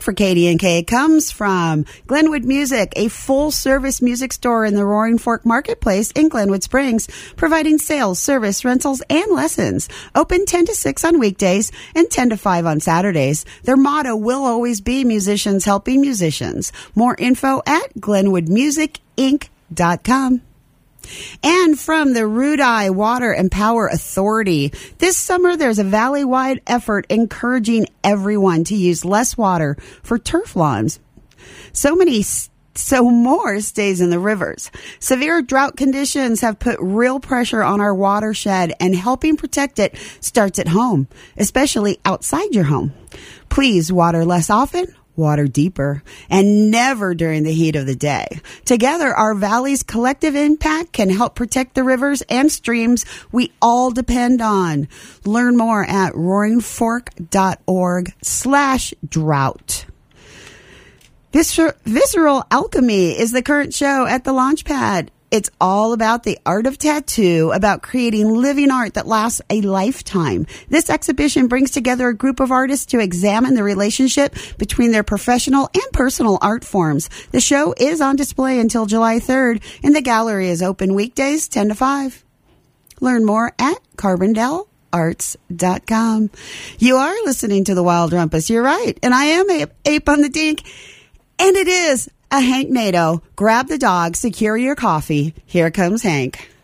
for KDNK comes from Glenwood Music, a full-service music store in the Roaring Fork Marketplace in Glenwood Springs, providing sales, service, rentals, and lessons. Open 10 to 6 on weekdays and 10 to 5 on Saturdays. Their motto will always be musicians helping musicians. More info at glenwoodmusicinc.com. And from the Rudai Water and Power Authority, this summer there's a valley-wide effort encouraging everyone to use less water for turf lawns. So more stays in the rivers. Severe drought conditions have put real pressure on our watershed, and helping protect it starts at home, especially outside your home. Please water less often, water deeper, and never during the heat of the day. Together, our valley's collective impact can help protect the rivers and streams we all depend on. Learn more at roaringfork.org/drought. Visceral Alchemy is the current show at the Launchpad. It's all about the art of tattoo, about creating living art that lasts a lifetime. This exhibition brings together a group of artists to examine the relationship between their professional and personal art forms. The show is on display until July 3rd, and the gallery is open weekdays 10 to 5. Learn more at CarbondaleArts.com. You are listening to the Wild Rumpus. You're right, and I am Ape on the Dink, and it is a Hank Nadeau. Grab the dog, secure your coffee. Here comes Hank.